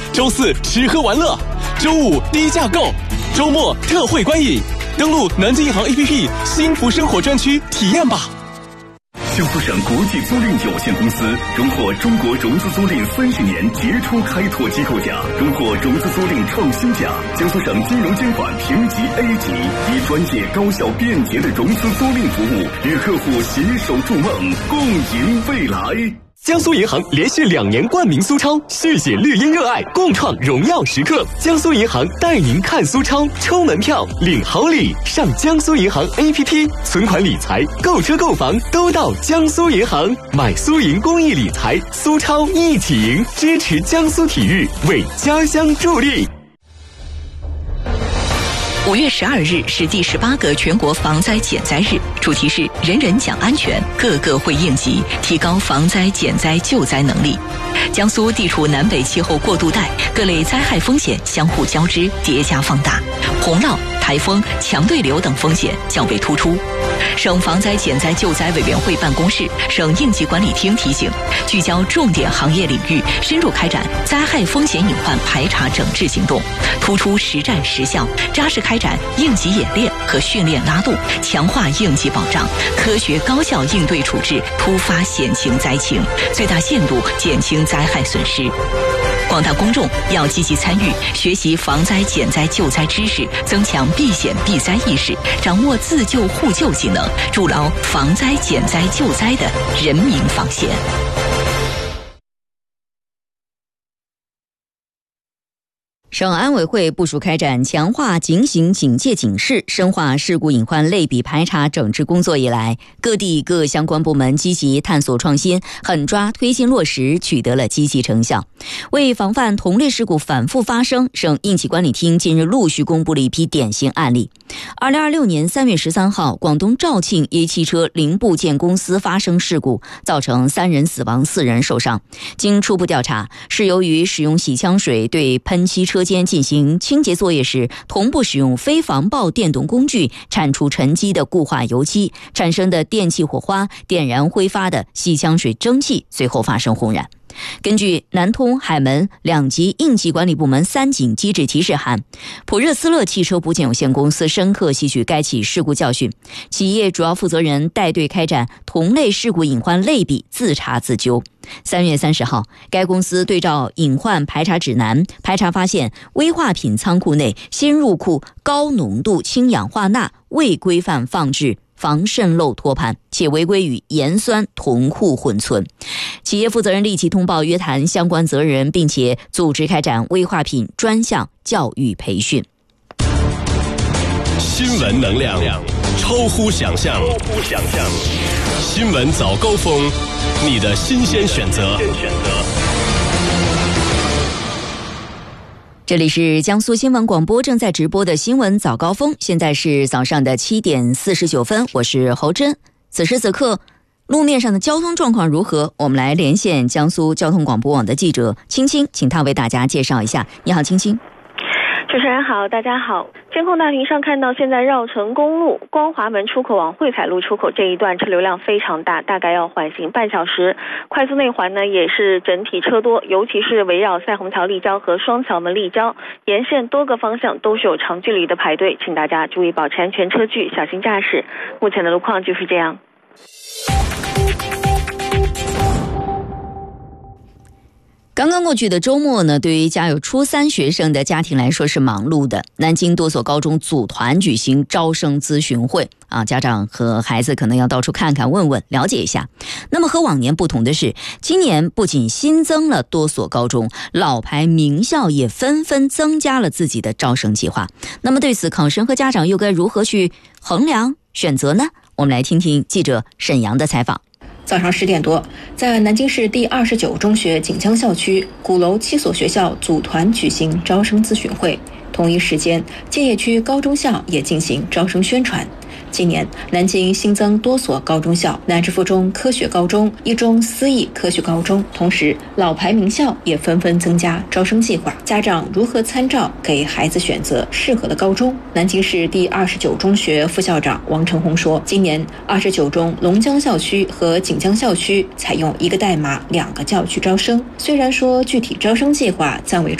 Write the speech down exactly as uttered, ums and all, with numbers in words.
周四吃喝玩乐，周五低价购，周末特惠观影。登录南京银行 A P P 幸福生活专区体验吧。 江苏省国际租赁有限公司荣获中国融资租赁三十年杰出开拓机构奖，荣获融资租赁创新奖。江苏省金融监管评级 A 级，以专业、高效、便捷的融资租赁服务，与客户携手筑梦，共赢未来。 江苏银行连续两年冠名苏超，续写绿茵热爱，共创荣耀时刻。江苏银行带您看苏超，抽门票，领好礼。上江苏银行 A P P， 存款理财、购车购房都到江苏银行。买苏银公益理财，苏超一起赢，支持江苏体育，为家乡助力。 五月十二日是第十八个全国防灾减灾日，主题是人人讲安全，个个会应急，提高防灾减灾救灾能力。江苏地处南北气候过渡带，各类灾害风险相互交织叠加放大，洪涝、台风、强对流等风险较为突出。省防灾减灾救灾委员会办公室、省应急管理厅提醒，聚焦重点行业领域，深入开展灾害风险隐患排查整治行动，突出实战实效，扎实开展应急演练和训练拉动，强化应急保障，科学高效应对处置突发险情灾情，最大限度减轻灾害损失。广大公众要积极参与，学习防灾减灾救灾知识，增强避险避灾意识，掌握自救互救技能，筑牢防灾减灾救灾的人民防线。 省安委会部署开展强化警醒警戒警示、深化事故隐患类比排查整治工作以来，各地各相关部门积极探索创新，狠抓推进落实，取得了积极成效。为防范同类事故反复发生，省应急管理厅近日陆续公布了一批典型案例。二零二六年三月十三号，广东肇庆一汽车零部件公司发生事故，造成三人死亡、四人受伤。经初步调查，是由于使用洗枪水对喷漆车间进行清洁作业时，同步使用非防爆电动工具铲除沉积的固化油漆，产生的电气火花点燃挥发的洗枪水蒸汽，随后发生轰燃。根据南通、海门两级应急管理部门三警机制提示函，普热斯勒汽车部件有限公司深刻吸取该起事故教训，企业主要负责人带队开展同类事故隐患类比自查自纠。三月三十号，该公司对照隐患排查指南，排查发现危化品仓库内新入库高浓度氢氧化钠未规范放置防渗漏托盘，且违规与盐酸同库混存。企业负责人立即通报约谈相关责任人，并且组织开展危化品专项教育培训。 新闻能量超乎想象，超乎想象。新闻早高峰，你的新鲜选择。 这里是江苏新闻广播正在直播的新闻早高峰，现在是早上的七点四十九分，我是侯真。此时此刻，路面上的交通状况如何？我们来连线江苏交通广播网的记者青青，请他为大家介绍一下。你好，青青。 主持人好，大家好。监控大屏上看到，现在绕城公路光华门出口往汇彩路出口这一段车流量非常大，大概要缓行半小时。快速内环呢也是整体车多，尤其是围绕赛虹桥立交和双桥门立交沿线多个方向都是有长距离的排队，请大家注意保持安全车距，小心驾驶。目前的路况就是这样。 刚刚过去的周末呢，对于家有初三学生的家庭来说是忙碌的。南京多所高中组团举行招生咨询会啊，家长和孩子可能要到处看看、问问、了解一下。那么和往年不同的是，今年不仅新增了多所高中，老牌名校也纷纷增加了自己的招生计划。那么对此，考生和家长又该如何去衡量、选择呢？我们来听听记者沈阳的采访。 早上十点多，在南京市第二十九中学锦江校区鼓楼七所学校组团举行招生咨询会，同一时间，建邺区高中校也进行招生宣传。今年南京新增多所高中校，南直附中科学高中、一中思义科学高中，同时老牌名校也纷纷增加招生计划。家长如何参照给孩子选择适合的高中？南京市第二十九中学副校长王成红说，今年二十九中龙江校区和锦江校区采用一个代码两个教区招生，虽然说具体招生计划暂未